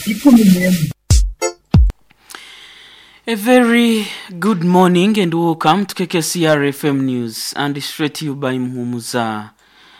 A very good morning and welcome to KKCR FM News, and straight to you by Muhumuza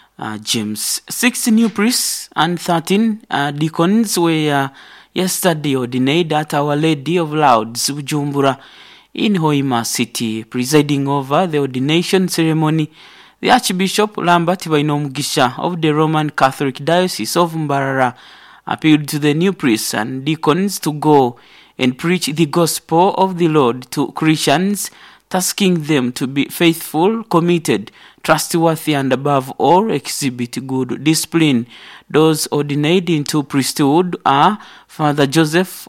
James. 6 new priests and 13 deacons were yesterday ordained at Our Lady of Lourdes, Bujumbura, in Hoima City. Presiding over the ordination ceremony, the Archbishop Lambert Bainomugisha of the Roman Catholic Diocese of Mbarara appealed to the new priests and deacons to go and preach the gospel of the Lord to Christians, tasking them to be faithful, committed, trustworthy, and above all, exhibit good discipline. Those ordained into priesthood are Father Joseph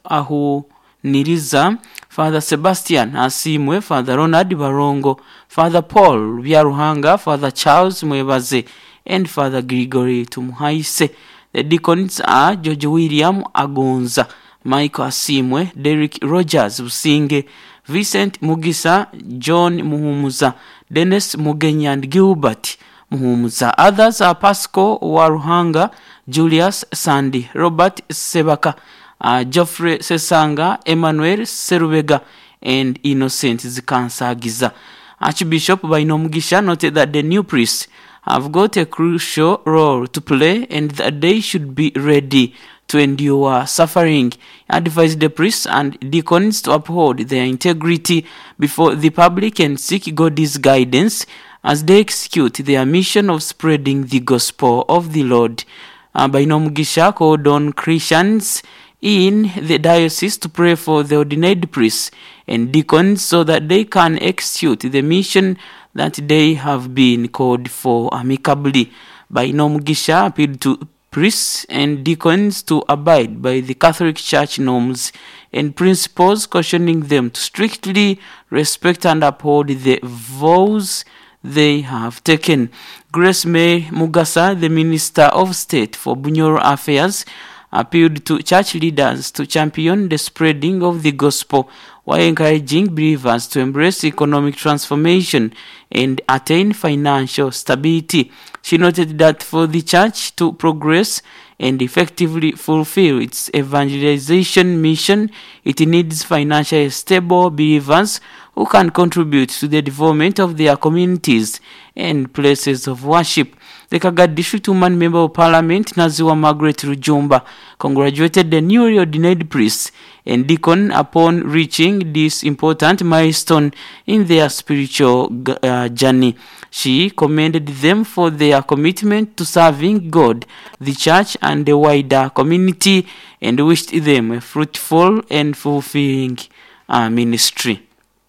Ahuniriza, Father Sebastian Asimwe, Father Ronald Barongo, Father Paul Byaruhanga, Father Charles Mwebaze, and Father Gregory Tumuhaise. The deacons are George William Agonza, Michael Asimwe, Derek Rogers Businge, Vincent Mugisa, John Muhumuza, Dennis Mugenya, and Gilbert Muhumuza. Others are Pascal Waruhanga, Julius Sandy, Robert Sebaka, Geoffrey Sesanga, Emmanuel Serubega, and Innocent Zikansagiza. Archbishop Bainomugisha noted that the new priests have got a crucial role to play and that they should be ready to endure suffering. He advised the priests and deacons to uphold their integrity before the public and seek God's guidance as they execute their mission of spreading the gospel of the Lord. Bainomugisha called on Christians in the diocese to pray for the ordained priests and deacons so that they can execute the mission that they have been called for amicably. Bainomugisha appealed to priests and deacons to abide by the Catholic Church norms and principles, cautioning them to strictly respect and uphold the vows they have taken. Grace May Mugasa, the Minister of State for Bunyoro Affairs, appealed to church leaders to champion the spreading of the gospel while encouraging believers to embrace economic transformation and attain financial stability. She noted that for the church to progress and effectively fulfill its evangelization mission, it needs financially stable believers who can contribute to the development of their communities and places of worship. The Kagadi District Woman Member of Parliament, Naziwa Margaret Rujumba, congratulated the newly ordained priests and deacon upon reaching this important milestone in their spiritual journey. She commended them for their commitment to serving God, the church, and the wider community, and wished them a fruitful and fulfilling ministry.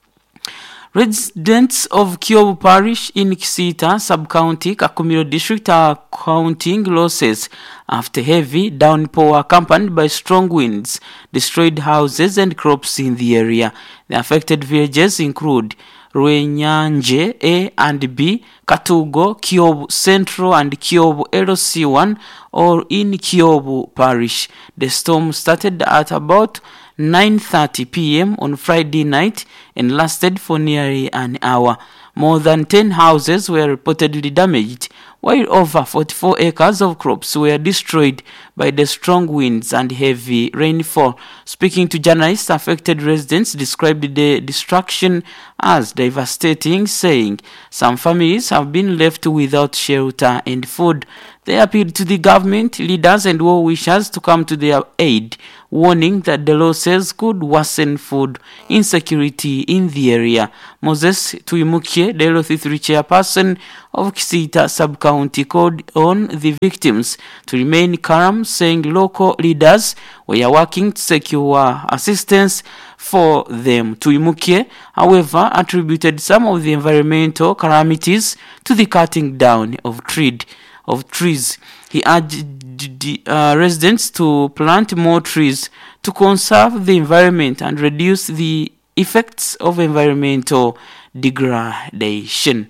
Residents of Kyobu Parish in Kisita Sub-County, Kakumiro District are counting losses after heavy downpour accompanied by strong winds destroyed houses and crops in the area. The affected villages include Rwenyanje A and B, Katugo, Kyobu Central, and Kyobu LC1, all in Kyobu Parish. The storm started at about 9:30 p.m. on Friday night and lasted for nearly an hour. More than 10 houses were reportedly damaged, while over 44 acres of crops were destroyed by the strong winds and heavy rainfall. Speaking to journalists, affected residents described the destruction as devastating, saying some families have been left without shelter and food. They appealed to the government leaders and well-wishers to come to their aid, warning that the losses could worsen food insecurity in the area. Moses Tuimukie, the LO3 chairperson of Kisita Sub-County, called on the victims to remain calm, saying local leaders were working to secure assistance for them. Tuimukie, however, attributed some of the environmental calamities to the cutting down of trees. He urged the residents to plant more trees to conserve the environment and reduce the effects of environmental degradation.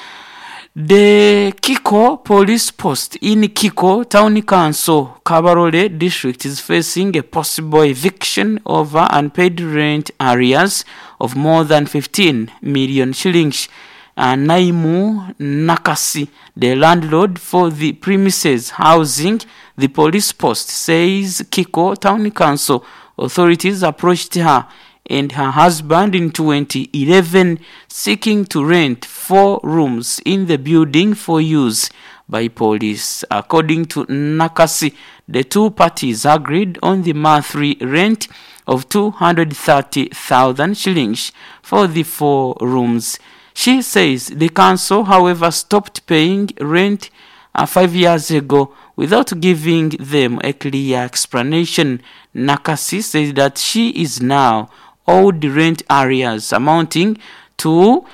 The Kiko Police Post in Kiko Town Council, Kabarole District, is facing a possible eviction over unpaid rent arrears of more than 15 million shillings. Naimu Nakasi, the landlord for the premises housing the police post, says Kiko Town Council authorities approached her and her husband in 2011 seeking to rent 4 rooms in the building for use by police. According to Nakasi, the two parties agreed on the monthly rent of 230,000 shillings for the 4 rooms. She says the council, however, stopped paying rent 5 years ago without giving them a clear explanation. Nakasi says that she is now owed rent areas amounting to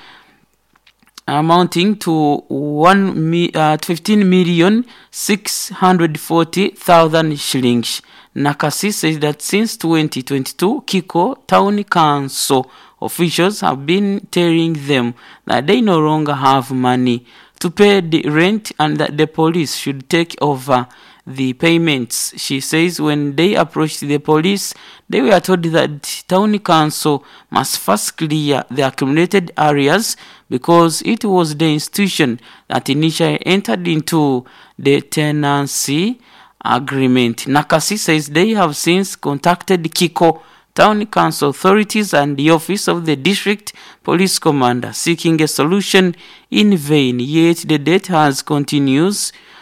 15,640,000 shillings. Nakasi says that since 2022, Kiko Town Council officials have been telling them that they no longer have money to pay the rent and that the police should take over the payments. She says when they approached the police, they were told that Town Council must first clear the accumulated areas because it was the institution that initially entered into the tenancy agreement. Nakasi says they have since contacted Kiko Town Council authorities and the office of the district police commander seeking a solution in vain, yet the debt has continued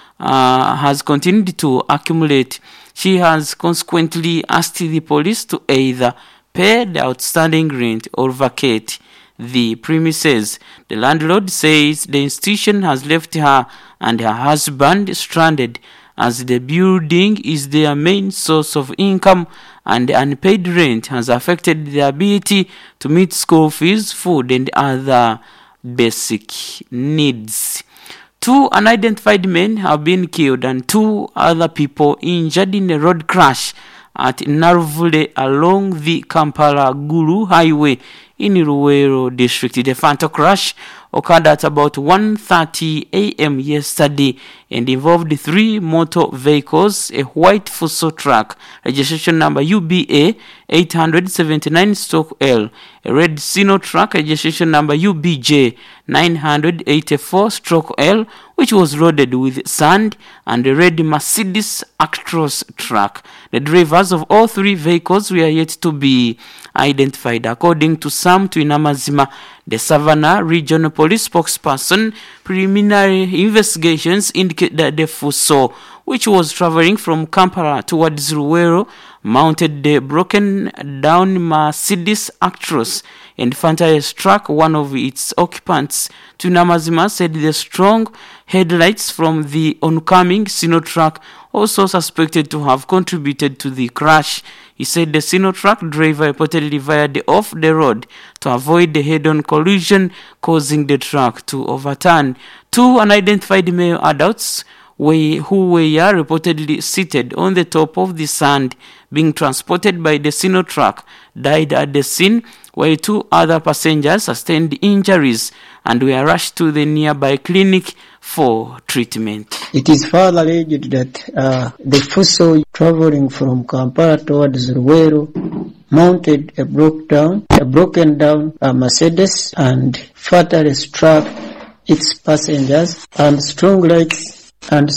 to accumulate. She has consequently asked the police to either pay the outstanding rent or vacate the premises. The landlord says the institution has left her and her husband stranded as the building is their main source of income and unpaid rent has affected their ability to meet school fees, food and other basic needs. 2 unidentified men have been killed and 2 other people injured in a road crash at Naruvule along the Kampala-Gulu highway in Ruwero district. The fatal crash occurred at about 1:30 a.m. yesterday and involved 3 motor vehicles, a white Fuso truck, registration number UBA 879-L, a red Sino truck, registration number UBJ 984-L, which was loaded with sand, and a red Mercedes Actros truck. The drivers of all 3 vehicles were yet to be identified. According to Sam Twinamazima, the Savannah Regional Police spokesperson, preliminary investigations indicate that the Fuso, which was traveling from Kampala towards Ruwero, mounted the broken down Mercedes Actros and Fantaye struck one of its occupants. Tunamazima said the strong headlights from the oncoming Sino truck also suspected to have contributed to the crash. He said the Sino truck driver reportedly veered off the road to avoid the head-on collision, causing the truck to overturn. 2 unidentified male adults who were reportedly seated on the top of the sand being transported by the Sino truck died at the scene, while 2 other passengers sustained injuries and were rushed to the nearby clinic for treatment. It is further alleged that the Fuso traveling from Kampala towards Ruwero mounted a broken down Mercedes and fatally struck its passengers, and strong lights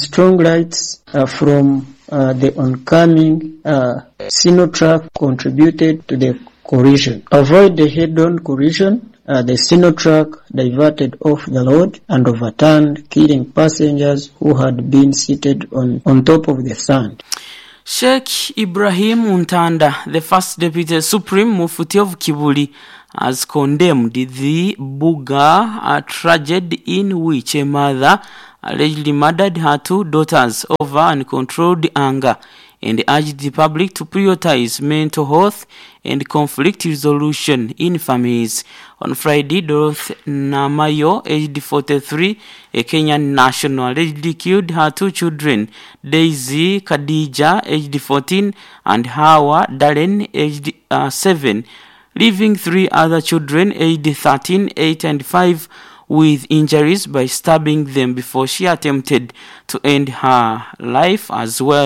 from the oncoming Sino truck contributed to the collision. Avoid the head-on collision, the Sino truck diverted off the road and overturned, killing passengers who had been seated on top of the sand. Sheikh Ibrahim Untanda, the first Deputy Supreme Mufti of Kibuli, has condemned the Buga tragedy in which a mother allegedly murdered her 2 daughters over uncontrolled anger, and urged the public to prioritize mental health and conflict resolution in families. On Friday, Dorothy Namayo, aged 43, a Kenyan national, allegedly killed her 2 children, Daisy Khadija, aged 14, and Hawa Darren, aged 7, leaving 3 other children, aged 13, 8, and 5, with injuries by stabbing them before she attempted to end her life as well.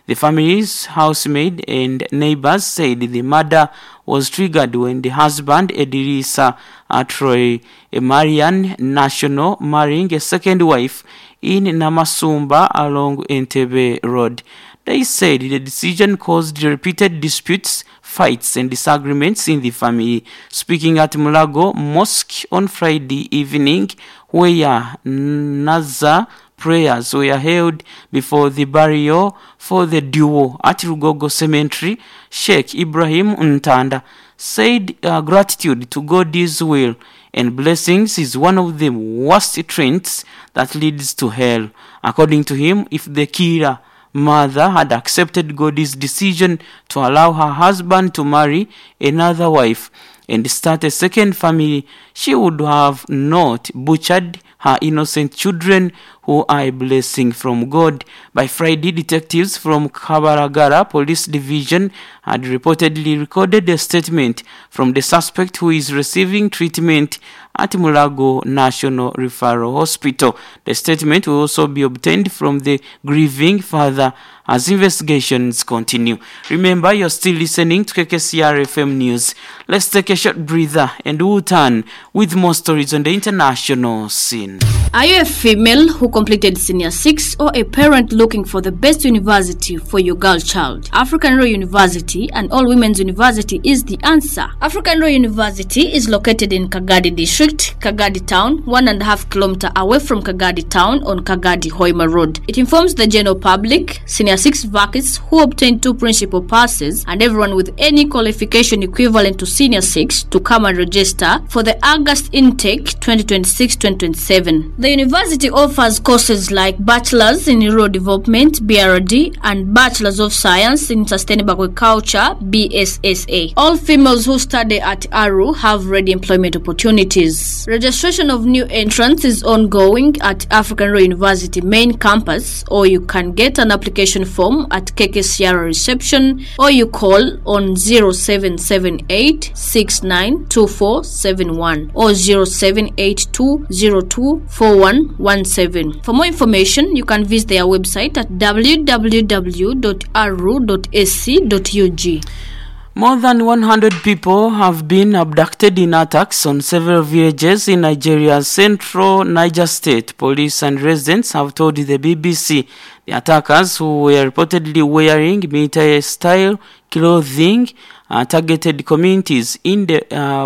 The family's housemaid and neighbors said the murder was triggered when the husband, Edirisa Troy Marian National, marrying a second wife in Namasumba along Entebbe Road. They said the decision caused repeated disputes, fights and disagreements in the family. Speaking at Mulago Mosque on Friday evening, where Nazar prayers were held before the burial for the duo at Rugogo Cemetery, Sheikh Ibrahim Ntanda said gratitude to God's will and blessings is one of the worst trends that leads to hell. According to him, if the killer mother had accepted God's decision to allow her husband to marry another wife and start a second family, she would have not butchered her innocent children who are a blessing from God. By Friday, detectives from Kabaragara Police Division had reportedly recorded a statement from the suspect who is receiving treatment at Mulago National Referral Hospital. The statement will also be obtained from the grieving father as investigations continue. Remember, you're still listening to KKCR FM News. Let's take a short breather and we'll turn with more stories on the international scene. Are you a female who completed Senior 6 or a parent looking for the best university for your girl child? African Royal University, an all-women's university, is the answer. African Royal University is located in Kagadi District, Kagadi Town, 1.5 kilometers away from Kagadi Town on Kagadi Hoima Road. It informs the general public, Senior 6 vacancies who obtain 2 principal passes, and everyone with any qualification equivalent to Senior 6 to come and register for the August intake 2026-2027. The university offers courses like Bachelor's in Rural Development, BRD, and Bachelor's of Science in Sustainable Agriculture, BSSA. All females who study at ARU have ready employment opportunities. Registration of new entrants is ongoing at African Royal University main campus, or you can get an application form at KKCR reception, or you call on 0778 692471 or 0782 024117. For more information, you can visit their website at www.aru.ac.ug. More than 100 people have been abducted in attacks on several villages in Nigeria's central Niger State. Police and residents have told the BBC the attackers, who were reportedly wearing military-style clothing, targeted communities in the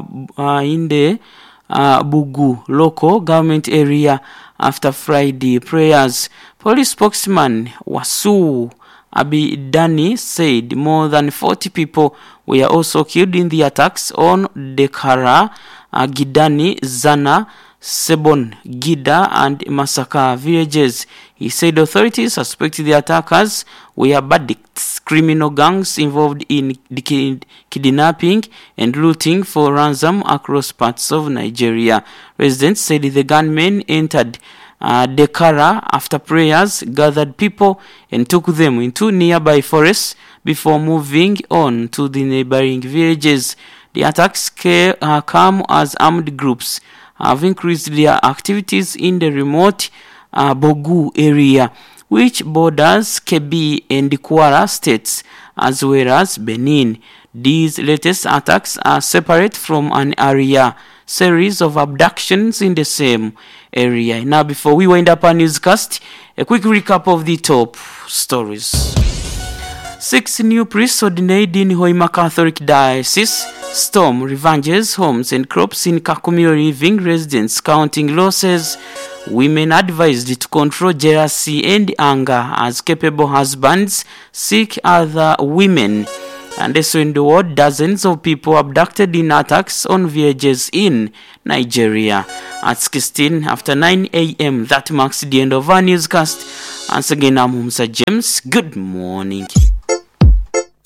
Bugu local government area after Friday prayers. Police spokesman Wasu Abidani said more than 40 people were also killed in the attacks on Dekara, Gidani, Zana, Sebon, Gida and Masaka villages. He said authorities suspect the attackers were bandits, criminal gangs involved in kidnapping and looting for ransom across parts of Nigeria. Residents said the gunmen entered Dekara after prayers, gathered people and took them into nearby forests before moving on to the neighboring villages. The attacks come as armed groups have increased their activities in the remote Bogu area, which borders Kebbi and Kwara states, as well as Benin. These latest attacks are separate from an area series of abductions in the same area. Now, before we wind up our newscast, a quick recap of the top stories. 6 new priests ordained in Hoima Catholic Diocese. Storm revenges homes and crops in Kakumiro, leaving residents counting losses. Women advised to control jealousy and anger as capable husbands seek other women. And also in the world, dozens of people abducted in attacks on villages in Nigeria. At 16 after 9 a.m., that marks the end of our newscast. Once again, I'm Humsa James. Good morning.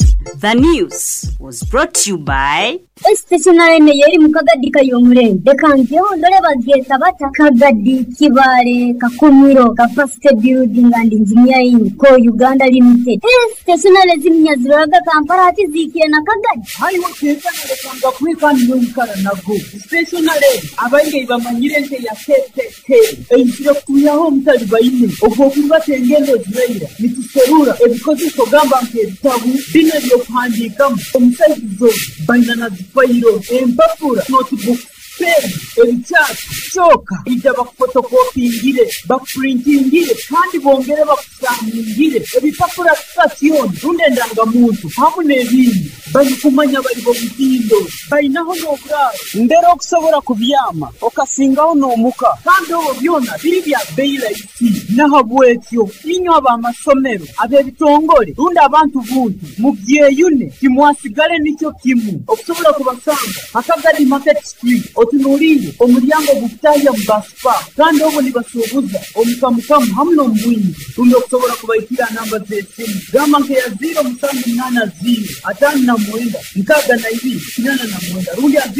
The news was brought to you by Stationary yeri mukagadi kayomule dekanze ondole bagesa batakagadi kibale kakumiro capacity building and engineering ko Uganda Limited. Stationary zimnya ziraga Kampala ati zikiye na kagadi hari wakeza nakanga kwika nyumkara nago stationary abange bamanyire nte ya tete eyitire kuyaho mutali bayine ogokuba tengendo ziraira nituserura ebikozi kogamba nke bitabu bino byo kwandika omusaizo banana fayiro empapura notebook pen ebichati choka ijaba photocopyingire baprintingire kandi bongere bakusangire ebipapura station rundendanga muntu hamune ebindi bayikumanya bali bobutindo bayinaho nobura ndero okusobora kubyama okasingaho nomuka kandi obo byona biri bya beira isi nahabwekyo inyo abamasomero abebitongole runda abantu buntu mubyeyune kimwasigale nicyo kimu okusobora kubasanga akagadi market street otunulire omulyango gutaya mbaspa kandi obo nibasubuza omukamukamu hamwe n'ombwini runda okusobora kubayitira namba z'essimu gamba nke ya 0780 atana mwenda nkaga na hivi kinana na mwenda rundi ya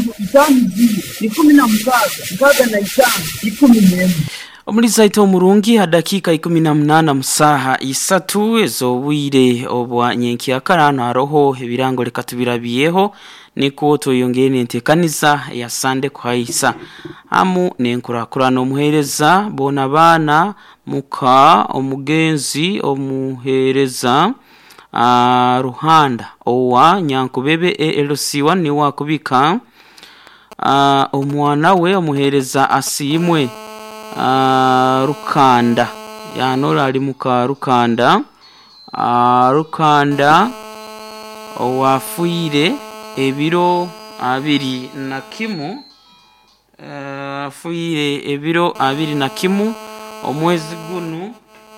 0 Omuliza ito murungi hadakika 18 musaha isatu ezobwire obwa nyenki akarano aroho ebirango leka tubirabiyeho niko toyongene ntekaniza ya sande kwaisa amu nenkurakurano muhereza bona bana muka omugenzi omuhereza Ruhanda owa Nyankubebe LC1 ni wakubika omwana we omuhereza asimwe Rukanda yanora ali muka Rukanda Rukanda owafuire ebiro 21 fuire ebiro 21 omwezi gunu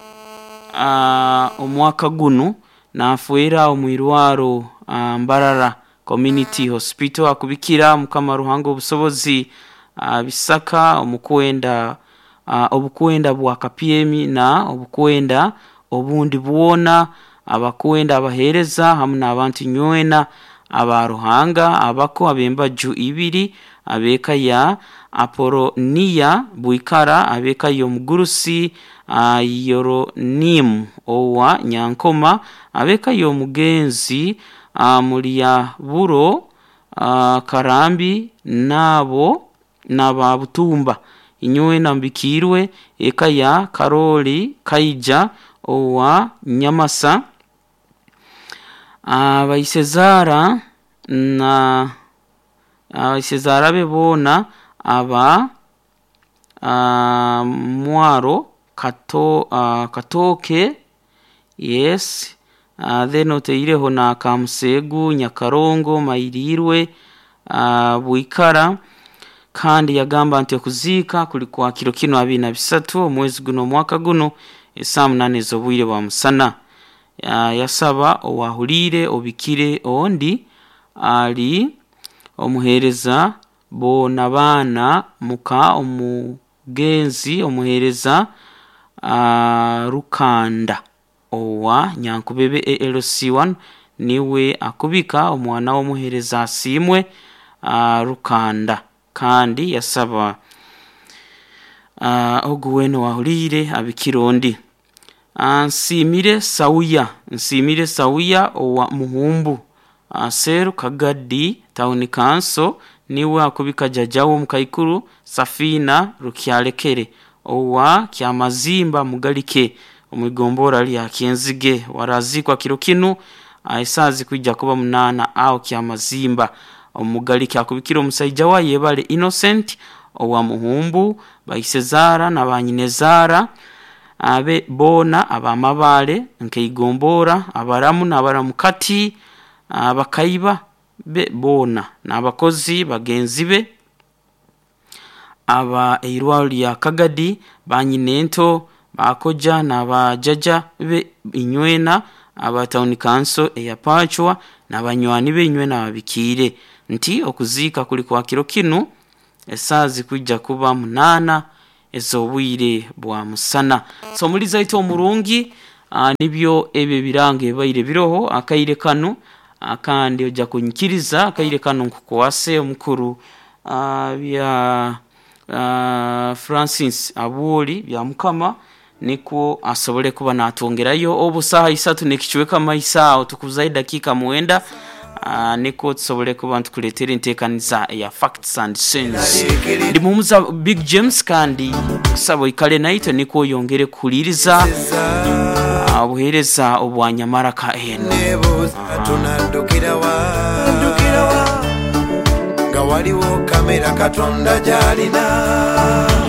omwaka gunu nafuira omwirwaro Mbarara Community Hospital akubikira mukama Ruhango obusobozi bisaka omukwenda obukwenda bwa KPM na obukwenda obundi buona abakwenda abahereza hamwe abantu nywena abaruhanga abako abembaju ibiri abeka ya Aporonia Buikara abeka yo Mugurusi Yoronim owa Nyankoma abeka yo Mugenzi Mulia Buro Karambi nabo nababutumba inywe nambikirwe eka ya Karoli Kaija owa Nyamasa abaisezara na abaisezara bebona aba mwaro katoke yes then oteireho na Kamusegu Nyakarongo Mairirwe Buikara kandi yagamba nti okuzika kuli kwa kiro kino 23 omwezi guno mwaka guno esamu 8 zobwire bwa musana yasaba owahulire obikire ondi ali omuhereza bona bana muka omugenzi omuhereza Rukanda owa Nyankubebe LC1 niwe akubika omwana w'omuhereza asimwe Rukanda kandi yasaba oguweno wahulire abikirondi nsimire Sawuya owa Muhumbu Seru Kagadi Town Council niwe akubika jajawo mukaikuru Safina Rukyalekere owa Kyamazimba Mugalike omugombora lya Kenzige warazikwa kiro kinu aisazi kujja kuba 8 au Kyamazimba omugalike akubikira omusajja wa Yebale Innocent owa Muhumbu baisezara na banyinezara abe bona abamabale nkeigombora abaramu nabaramukati abakaiba be bona nabakozi bagenzi be aba eirwali ya Kagadi banyinento bakoja nabajaja be inywena aba Town Council eyapachwa nabanywani be inywena babikire nti okuzika kuli kwa kiro kinu esazi kujja kuba 8 ezobwire bwa musana so muliza ito omurungi nibyo ebyo birange baire biroho akaire kano akandi ojja kunyikiriza akaire kano nkukwase omukuru bya Francis Abuli bya mukama niko asobole kuba natongerayo obusaha 3 nekichweka maisa tukuzaida dakika 9 niko tusobole kuba ntukuletera entekaniza ya facts and sense ndi mumuza Big James kandi sabo ikale naito niko yongere kuliriza obuhereza obwanyamara ka eno tunandukirawa nga waliwo kamera katonda jalina